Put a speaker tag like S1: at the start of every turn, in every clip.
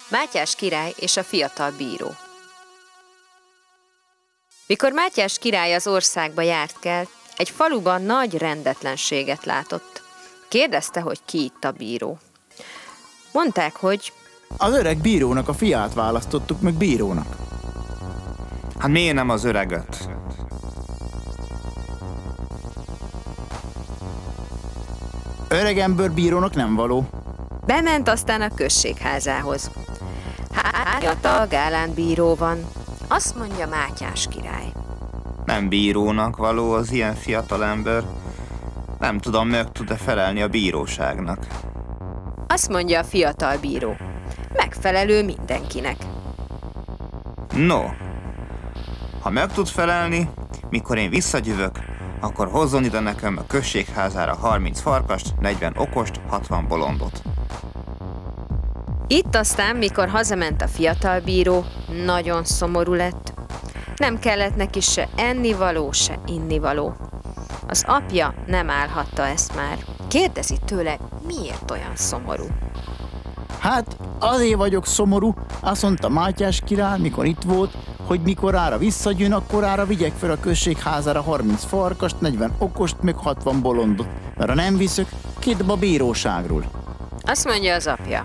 S1: Mátyás király és a fiatal bíró. Mikor Mátyás király az országba járt kelt, egy faluban nagy rendetlenséget látott. Kérdezte, hogy ki itt a bíró. Mondták, hogy
S2: az öreg bírónak a fiát választottuk meg bírónak.
S3: Hát miért nem az öreget?
S2: Öreg ember bírónak nem való.
S1: Bement aztán a községházához. Fiatal gálán bíró van, azt mondja Mátyás király.
S3: Nem bírónak való az ilyen fiatal ember. Nem tudom, meg tud-e felelni a bíróságnak.
S1: Azt mondja a fiatal bíró. Megfelelő mindenkinek.
S3: No, ha meg tud felelni, mikor én visszajövök, akkor hozzon ide nekem a községházára 30 farkast, 40 okost, 60 bolondot.
S1: Itt aztán, mikor hazament a fiatal bíró, nagyon szomorú lett. Nem kellett neki se ennivaló, se innivaló. Az apja nem állhatta ezt már. Kérdezi tőle, miért olyan szomorú?
S2: Hát azért vagyok szomorú, azt mondta Mátyás király, mikor itt volt, hogy mikorára visszajön, akkorára vigyek fel a községházára 30 farkast, 40 okost, meg 60 bolondot, mert ha nem viszök, kidob a bíróságról.
S1: Azt mondja az apja.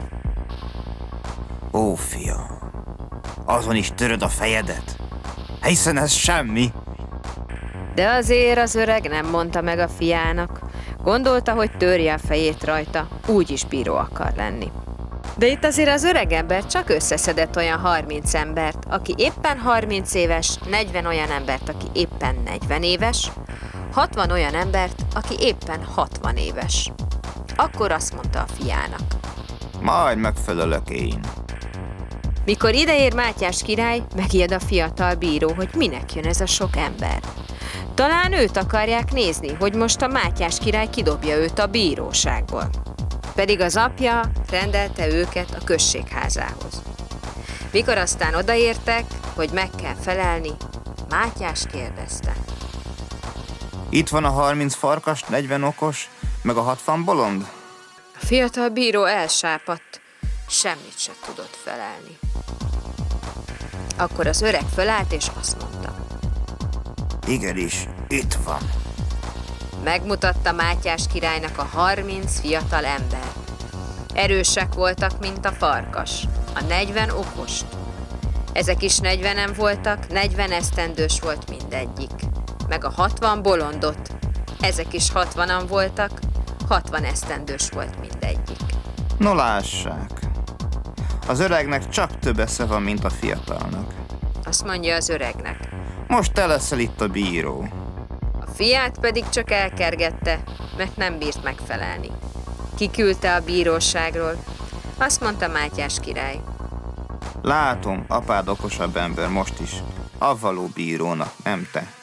S3: Ó, fiam, azon is töröd a fejedet? Hiszen ez semmi.
S1: De azért az öreg nem mondta meg a fiának. Gondolta, hogy törje a fejét rajta, úgyis bíró akar lenni. De itt azért az öreg ember csak összeszedett olyan 30 embert, aki éppen 30 éves, 40 olyan embert, aki éppen 40 éves, 60 olyan embert, aki éppen 60 éves. Akkor azt mondta a fiának.
S3: Majd megfelelök én.
S1: Mikor ideér Mátyás király, megijed a fiatal bíró, hogy minek jön ez a sok ember. Talán őt akarják nézni, hogy most a Mátyás király kidobja őt a bíróságból. Pedig az apja rendelte őket a községházához. Mikor aztán odaértek, hogy meg kell felelni, Mátyás kérdezte.
S3: Itt van a 30 farkas, 40 okos, meg a 60 bolond?
S1: A fiatal bíró elsápadt, semmit sem tudott felelni. Akkor az öreg fölállt és azt mondta.
S3: Igenis, itt van.
S1: Megmutatta Mátyás királynak a 30 fiatal ember. Erősek voltak, mint a farkas, a 40 okost. Ezek is 40-en voltak, 40 esztendős volt mindegyik. Meg a 60 bolondot. Ezek is 60-an voltak, 60 esztendős volt mindegyik.
S3: No lássák, az öregnek csak több esze van, mint a fiatalnak.
S1: Azt mondja az öregnek.
S3: Most te leszel itt a bíró.
S1: A fiát pedig csak elkergette, mert nem bírt megfelelni. Kiküldte a bíróságról. Azt mondta Mátyás király.
S3: Látom, apád okosabb ember most is. Avvaló bírónak, nem te.